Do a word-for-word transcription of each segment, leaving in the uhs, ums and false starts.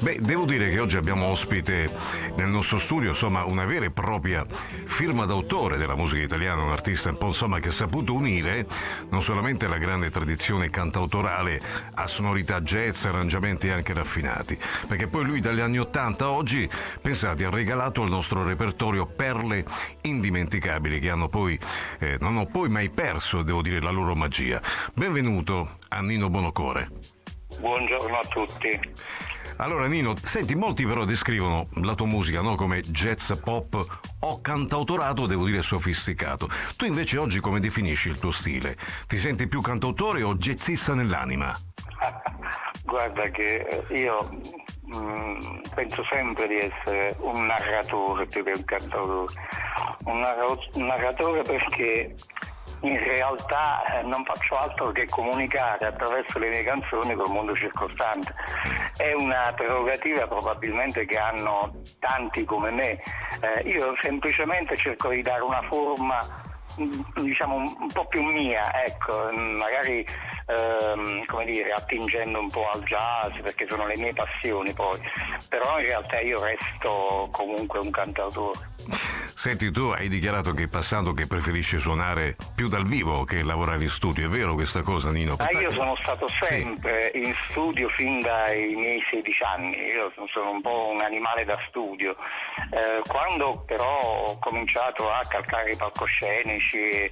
Beh, devo dire che oggi abbiamo ospite nel nostro studio, insomma, una vera e propria firma d'autore della musica italiana, un artista un po', insomma, che ha saputo unire non solamente la grande tradizione cantautorale a sonorità jazz, arrangiamenti anche raffinati, perché poi lui dagli anni ottanta a oggi, pensate, ha regalato al nostro repertorio perle indimenticabili che hanno poi, eh, non ho poi mai perso, devo dire, la loro magia. Benvenuto a Nino Buonocore. Buongiorno a tutti. Allora Nino, senti, molti però descrivono la tua musica, no, come jazz pop o cantautorato, devo dire sofisticato. Tu invece oggi come definisci il tuo stile? Ti senti più cantautore o jazzista nell'anima? Guarda che io mh, penso sempre di essere un narratore più che un cantautore. Un, narro- un narratore perché in realtà eh, non faccio altro che comunicare attraverso le mie canzoni col mondo circostante. È una prerogativa probabilmente che hanno tanti come me. Eh, io semplicemente cerco di dare una forma, diciamo, un po' più mia, ecco, magari ehm, come dire, attingendo un po' al jazz, perché sono le mie passioni poi, però in realtà io resto comunque un cantautore. Senti, tu hai dichiarato che passando che preferisci suonare più dal vivo che lavorare in studio, è vero questa cosa, Nino? Ah, io sono stato sempre sì. in studio fin dai miei sedici anni, io sono un po' un animale da studio. Eh, quando però ho cominciato a calcare i palcoscenici e,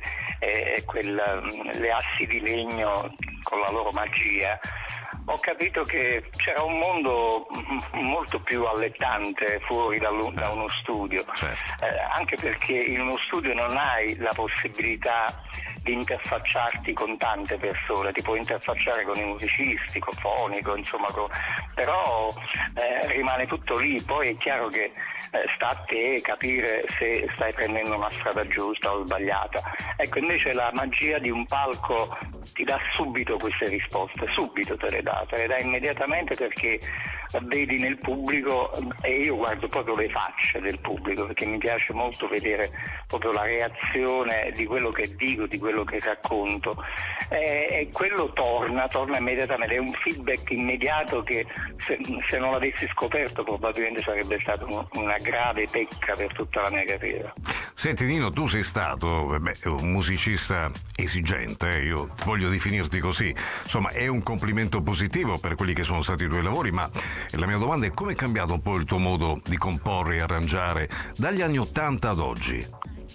e quel, le assi di legno con la loro magia, ho capito che c'era un mondo molto più allettante fuori da uno studio, certo. eh, anche perché in uno studio non hai la possibilità di interfacciarti con tante persone, ti puoi interfacciare con i musicisti, con fonico, insomma, con... però eh, rimane tutto lì. Poi è chiaro che eh, sta a te capire se stai prendendo una strada giusta o sbagliata. Ecco, invece la magia di un palco ti dà subito queste risposte, subito te le dà, te le dà immediatamente, perché vedi nel pubblico, e io guardo proprio le facce del pubblico, perché mi piace molto vedere proprio la reazione di quello che dico, di quello che racconto, e, e quello torna, torna immediatamente, è un feedback immediato che se, se non l'avessi scoperto probabilmente sarebbe stata un, una grave pecca per tutta la mia carriera. Senti Nino, tu sei stato beh, un musicista esigente, eh? Io voglio definirti così, insomma è un complimento positivo per quelli che sono stati i tuoi lavori, ma la mia domanda è: come è cambiato un po' il tuo modo di comporre e arrangiare dagli anni ottanta ad oggi?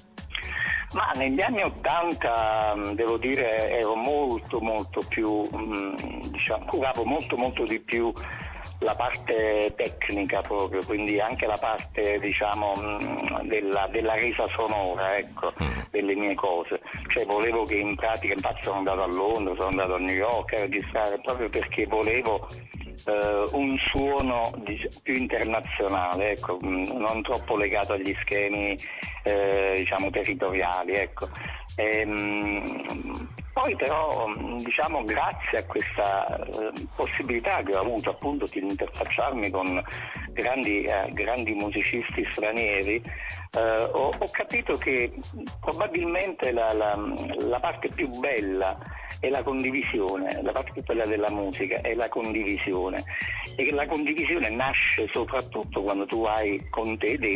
Ma negli anni ottanta devo dire ero molto molto più, diciamo, curavo molto molto di più la parte tecnica proprio, quindi anche la parte, diciamo, della, della resa sonora, ecco, delle mie cose. Cioè volevo che in pratica, infatti sono andato a Londra, sono andato a New York a registrare proprio perché volevo Uh, un suono più internazionale, ecco, non troppo legato agli schemi eh, diciamo territoriali, ecco. E, um, poi però, diciamo, grazie a questa uh, possibilità che ho avuto appunto di interfacciarmi con grandi, uh, grandi musicisti stranieri, uh, ho, ho capito che probabilmente la, la, la parte più bella è la condivisione, la parte più bella della musica è la condivisione, e la condivisione nasce soprattutto quando tu hai con te dei